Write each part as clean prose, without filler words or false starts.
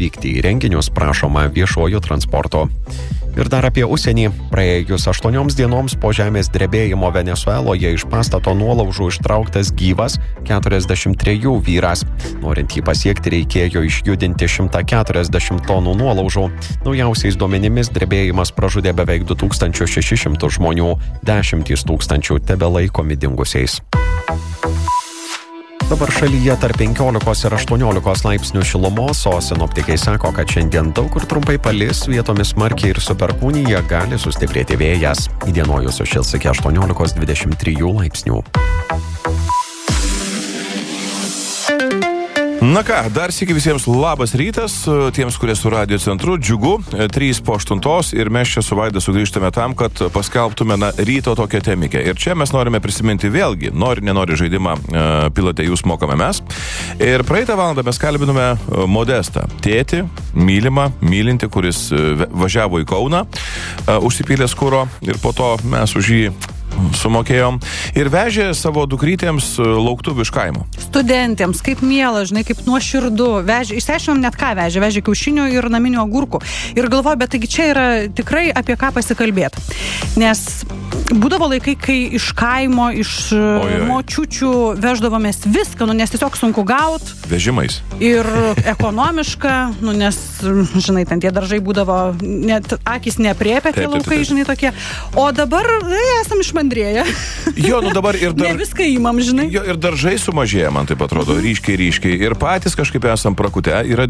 vykti į renginius prašoma viešuoju transportu. Ir dar apie užsienį. Praėjus 8 dienoms po žemės drebėjimo Venesueloje iš pastato nuolaužų ištrauktas gyvas 43 vyras. Norint jį pasiekti, reikėjo išjudinti 140 tonų nuolaužų. Naujausiais duomenimis drebėjimas pražudė beveik 2600 žmonių, 10 000 tebelaikomi dingusiais. Dabar šalyje tarp 15 ir 18 laipsnių šilumos, o sinoptikai sako, kad šiandien daug kur trumpai palis, vietomis smarkiai ir su perkūnija gali sustiprėti vėjas. Įdienojus sušils iki 18-23 laipsnių. Na ką, dar sykį visiems labas rytas, tiems, kurie su radio centru, džiugu, 7:03 ir mes čia su Vaida sugrįžtame tam, kad paskelbtume ryto tokią temikę. Ir čia mes norime prisiminti vėlgi, nenori žaidimą pilote jūs mokame mes. Ir praeitą valandą mes kalbinome Modestą, tėtį, mylinti, kuris važiavo į Kauną, užsipylęs kuro ir po to mes už jį sumokėjom ir vežė savo dukrytėms lauktuvių iš kaimo. Studentėms, kaip miela, žinai, kaip nuoširdu. Išsiaiškinom net ką vežė kiaušinių ir naminių agurkų. Ir galvoju, bet taigi čia yra tikrai apie ką pasikalbėti. Nes būdavo laikai, kai iš kaimo, iš močiučių veždavomės viską, nes tiesiog sunku gauti. Vežimais. Ir ekonomiška, nes, žinai, ten tie daržai būdavo, net akis nepriepia tie laukai, žinai, tokie. O dabar esam išmandrėję. Jo, dabar ir ne viską įmam, žinai. Jo, ir daržai sumažėja, man taip atrodo, ryškiai. Ir patys kažkaip esam prakutę. Yra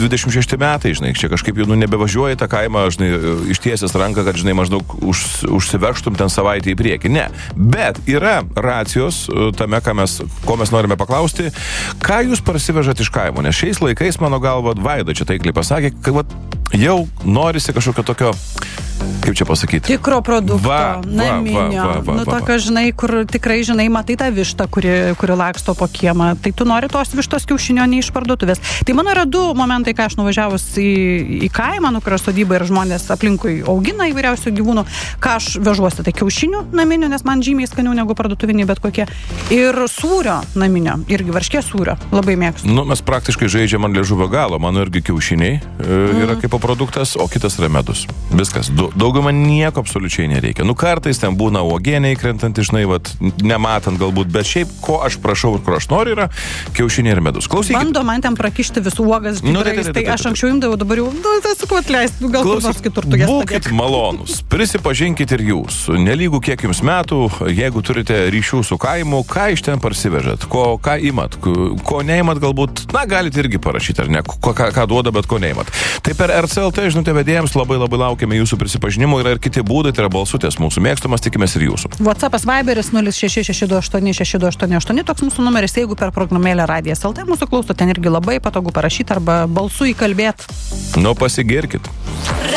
26 metai, žinai, čia kažkaip jau nebevažiuoja į tą kaimą, žinai, ištiesęs ranką, kad, žinai, maždaug užsivežtum ten savaitę į priekį. Ne. Bet yra racijos tame, ko mes norime paklausti. Ką jūs parsivežat iš kaimo? Nes šiais laikais, mano galva, Vaida čia taikliai pasakė, kad jau norisi kažkokio tokio, kaip čia pasakyti? Tikro produkto, naminio. Tokio, žinai, kur tikrai, žinai, matai tą vištą, kuri laksto po kiemą. Tai tu nori tos vištos kiaušinio ne iš parduotuvės. Tai mano yra 2 momentai, kai aš nuvažiavus į kaimą, kurio sodybą ir žmonės aplinkui augina įvairiausių gyvūnų, ką aš vežuosi. Tai kiaušinių naminio, nes man žymiai skaniau negu parduotuviniai bet kokie. Ir sūrio naminio, irgi varškės sūrio. Labai mėgstu. Mes praktiškai žaidžiam ant liežuvio galo. Mano irgi kiaušiniai yra kaip produktas, o kitas yra medus. Viskas. Daugumą nieko absoliučiai nereikia. Kartais ten būna uogieniai krentant, žinai, nematant galbūt, bet šiaip, ko aš prašau ir ko aš noriu, yra kiaušiniai ir medus. Klausykit. Bando man ten prakišti visų uogas. Tai aš anksčiau imdavau, dabar jau, sakau, atleisti, gal kur nors kitur tu jas padėk. Būkit malonus, prisipažinkit ir jūs. Nelygų kiek jums metų, jeigu turite ryšių su kaimu, ką iš ten parsivežat, ką imat, ko neimat galbūt, galit irgi parašyti, ar ne, ką duoda, bet ko neimat. Tai per RCLT, žinutė vedėjams, labai laukiame jūsų prisipažinimų, yra ir kiti būdai, tai yra balsutės mūsų mėgstamas, tikimės ir jūsų. WhatsAppas Viberis 0662866288, toks mūsų numeris, jeigu per programėlę Radijas LT mūsų klauso, ten irgi labai patogu parašyti arba balsu įkalbėti. Pasigirkit.